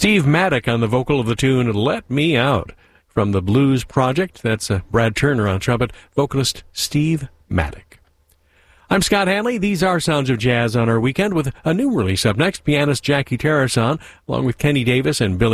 Steve Maddock on the vocal of the tune Let Me Out. From the Blues Project, that's Brad Turner on trumpet, vocalist Steve Maddock. I'm Scott Hanley. These are Sounds of Jazz on our weekend with a new release up next. Pianist Jackie Tarrason, along with Kenny Davis and Billy